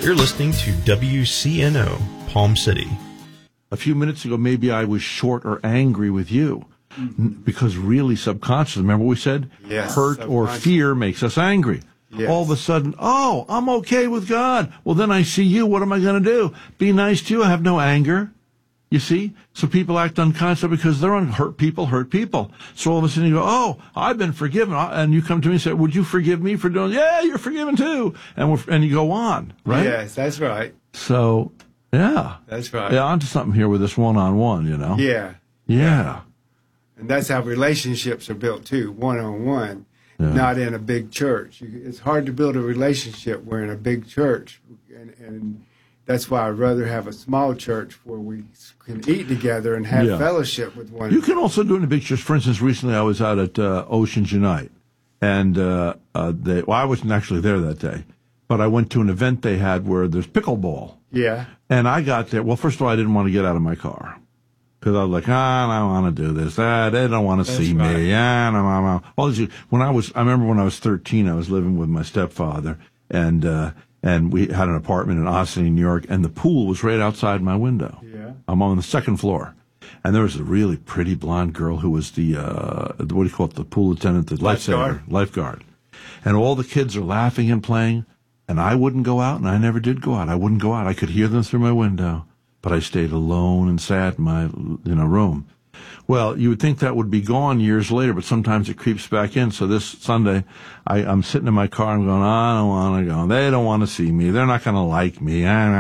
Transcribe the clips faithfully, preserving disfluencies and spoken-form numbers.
You're listening to W C N O, Palm City. A few minutes ago, maybe I was short or angry with you. Mm-hmm. Because really subconscious, remember we said? Yes, hurt or fear makes us angry. Yes. All of a sudden, oh, I'm okay with God. Well, then I see you. What am I going to do? Be nice to you. I have no anger. You see? So people act unconscious because they're un- hurt people, hurt people. So all of a sudden you go, oh, I've been forgiven. And you come to me and say, would you forgive me for doing, yeah, you're forgiven too. And we're, and you go on, right? Yes, that's right. So, yeah. That's right. Yeah, onto something here with this one-on-one, you know? Yeah. Yeah. And that's how relationships are built too, one-on-one, yeah. not in a big church. You, it's hard to build a relationship. We're in a big church, and, and that's why I'd rather have a small church where we can eat together and have yeah. fellowship with one You another. can also do it in a big church. For instance, recently I was out at uh, Oceans Unite, and uh, uh, they, well, I wasn't actually there that day, but I went to an event they had where there's pickleball. Yeah. And I got there. Well, first of all, I didn't want to get out of my car. Because I was like, ah, I don't want to do this. Ah, they don't want to That's see right. me. Ah, no, no, no. Well, you- when I was, I remember when I was thirteen, I was living with my stepfather, and uh, and we had an apartment in Austin, New York, and the pool was right outside my window. Yeah. I'm on the second floor, and there was a really pretty blonde girl who was the uh, what do you call it, the pool attendant, the lifesaver, Lifeguard. lifeguard, and all the kids are laughing and playing, and I wouldn't go out, and I never did go out. I wouldn't go out. I could hear them through my window. But I stayed alone and sad in my in a room. Well, you would think that would be gone years later, but sometimes it creeps back in. So this Sunday, I, I'm sitting in my car and going, I don't want to go. They don't want to see me. They're not going to like me.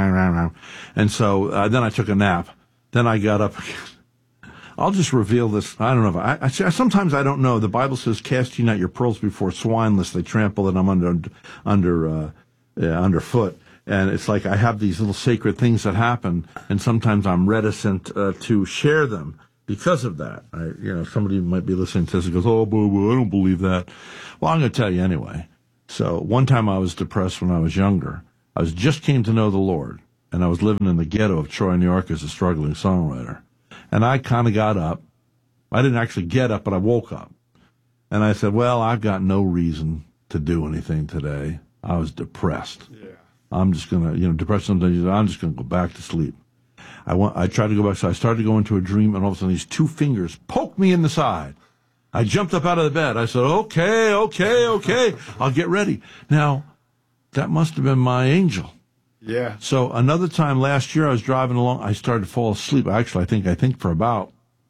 And so uh, then I took a nap. Then I got up again. I'll just reveal this. I don't know. If I, I Sometimes I don't know. The Bible says, cast ye not your pearls before swine, lest they trample them under, under, uh, yeah, underfoot. And it's like I have these little sacred things that happen, and sometimes I'm reticent uh, to share them because of that. I, you know, somebody might be listening to this and goes, oh, boo, boo, I don't believe that. Well, I'm going to tell you anyway. So one time I was depressed when I was younger. I was just came to know the Lord, and I was living in the ghetto of Troy, New York as a struggling songwriter. And I kind of got up. I didn't actually get up, but I woke up. And I said, well, I've got no reason to do anything today. I was depressed. Yeah. I'm just going to, you know, depressed sometimes, I'm just going to go back to sleep. I want, I tried to go back, so I started to go into a dream, and all of a sudden these two fingers poked me in the side. I jumped up out of the bed. I said, okay, okay, okay, I'll get ready. Now, that must have been my angel. Yeah. So another time last year, I was driving along, I started to fall asleep. Actually, I think, I think for about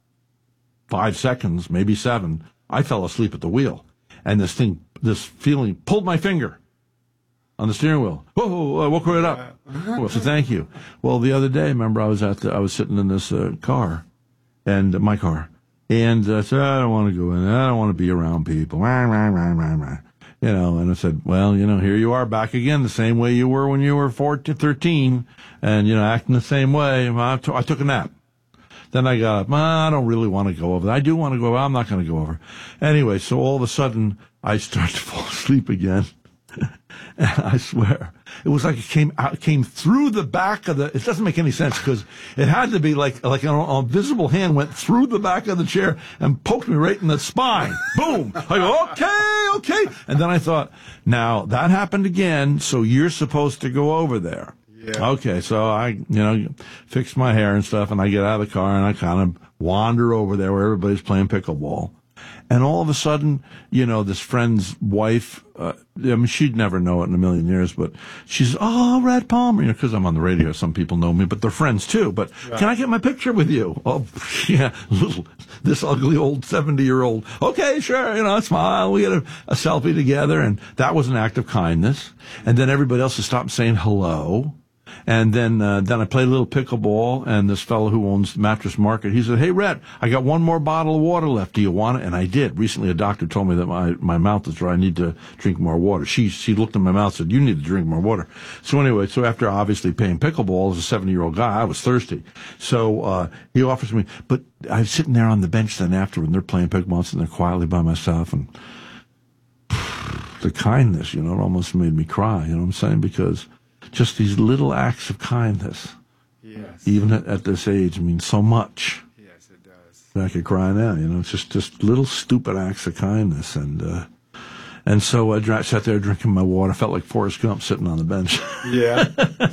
five seconds, maybe seven, I fell asleep at the wheel. And this thing, this feeling pulled my finger on the steering wheel. Whoa, I woke right up. Well, so thank you. Well, the other day, remember, I was at the, I was sitting in this uh, car, and uh, my car, and I said, I don't want to go in. I don't want to be around people. You know, and I said, well, you know, here you are back again, the same way you were when you were fourteen, thirteen, and, you know, acting the same way. I, t- I took a nap. Then I got up. I don't really want to go over. I do want to go over. I'm not going to go over. Anyway, so all of a sudden, I start to fall asleep again. And I swear, it was like it came out, it came through the back of the, it doesn't make any sense because it had to be like, like an invisible hand went through the back of the chair and poked me right in the spine. Boom. I go, okay, okay. And then I thought, now that happened again, so you're supposed to go over there. Yeah. Okay, so I, you know, fix my hair and stuff, and I get out of the car and I kind of wander over there where everybody's playing pickleball. And all of a sudden, you know, this friend's wife, uh, I mean, she'd never know it in a million years, but she's, oh, Red Palmer, you know, because I'm on the radio. Some people know me, but they're friends too. But right. Can I get my picture with you? Oh, yeah, little, this ugly old seventy-year-old. Okay, sure, you know, smile. We get a, a selfie together, and that was an act of kindness. And then everybody else has stopped saying hello. And then, uh, then I played a little pickleball, and this fellow who owns Mattress Market, he said, hey, Red, I got one more bottle of water left. Do you want it? And I did. Recently, a doctor told me that my, my mouth is dry. I need to drink more water. She, she looked at my mouth and said, you need to drink more water. So anyway, so after obviously playing pickleball as a seventy-year-old guy, I was thirsty. So, uh, he offers me, but I was sitting there on the bench then after, and they're playing pickleball, and sitting there quietly by myself, and the kindness, you know, it almost made me cry, you know what I'm saying? Because just these little acts of kindness, yes, even at, at this age, mean so much. Yes, it does. I could cry now, you know. It's just, just little stupid acts of kindness, and uh, And so I dra- sat there drinking my water. I felt like Forrest Gump sitting on the bench. Yeah.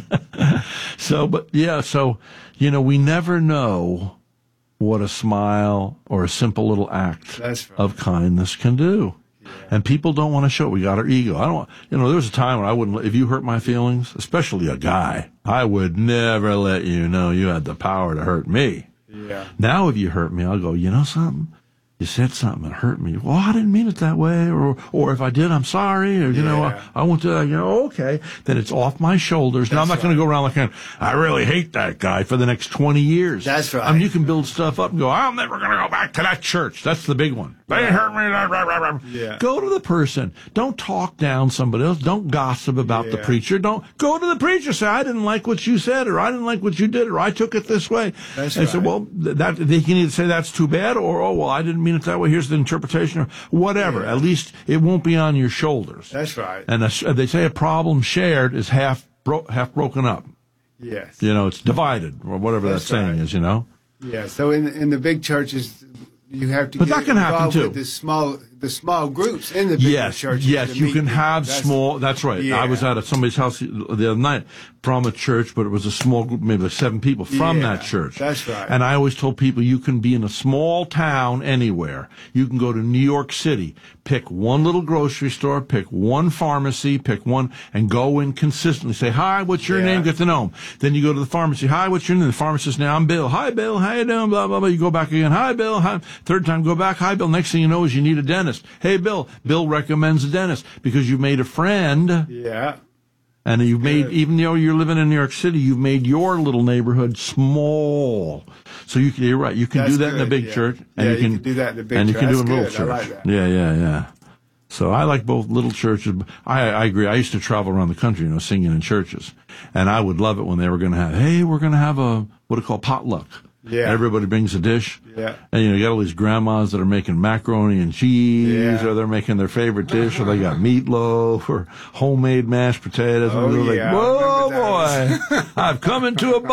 So, but yeah, so, you know, we never know what a smile or a simple little act That's right. of kindness can do. Yeah. And people don't want to show it. We got our ego. I don't, you know, there was a time when I wouldn't, if you hurt my feelings, especially a guy, I would never let you know you had the power to hurt me. Yeah. Now, if you hurt me, I'll go, you know something? You said something that hurt me. Well, I didn't mean it that way. Or, or if I did, I'm sorry. Or, you know, Yeah. I, I went to, you know, okay. Then it's off my shoulders. Now, I'm not That's going to right. go around like, I really hate that guy for the next twenty years. That's right. I mean, you can build stuff up and go, I'm never going to go back to that church. That's the big one. They hurt me. Blah, blah, blah, blah. Yeah. Go to the person. Don't talk down somebody else. Don't gossip about the Yeah. preacher. Don't go to the preacher. Say, I didn't like what you said, or I didn't like what you did, or I took it this way. That's and I said, right. well, th- that they can either say that's too bad, or oh well, I didn't mean it that way. Here's the interpretation, or whatever. Yeah. At least it won't be on your shoulders. That's right. And a, they say a problem shared is half bro- half broken up. Yes. You know, it's divided, or whatever That's that saying right. is. You know. Yeah. So in in the big churches, you have to But get that can happen, involved too. with the small the small groups in the big Yes, churches. yes, to you meet can people. have That's- small. That's right. Yeah. I was at somebody's house the other night from a church, but it was a small group, maybe like seven people from Yeah, that church. that's right. And I always told people you can be in a small town anywhere. You can go to New York City, pick one little grocery store, pick one pharmacy, pick one, and go in consistently. Say, hi, what's your Yeah. name? Get to know them. Then you go to the pharmacy. Hi, what's your name? The pharmacist, now I'm Bill. Hi, Bill. How you doing? Blah, blah, blah. You go back again. Hi, Bill. Hi. Third time, go back. Hi, Bill. Next thing you know is you need a dentist. Hey, Bill. Bill recommends a dentist because you made a friend. Yeah. And you've made, Good. even though you're living in New York City, you've made your little neighborhood small. So you can, you're right. You can That's do that in a good, big yeah. church, and Yeah, you you can, can do that in a big and you church. can do it in a That's little good. I church. like that. Yeah, yeah, yeah. So I like both little churches. I, I agree. I used to travel around the country, you know, singing in churches, and I would love it when they were going to have, hey, we're going to have a what do you call potluck. Yeah. Everybody brings a dish. Yeah. And you know, you got all these grandmas that are making macaroni and cheese, Yeah. or they're making their favorite dish, or they got meatloaf or homemade mashed potatoes. Oh, and we're yeah, I like, whoa, remember boy, I've come into a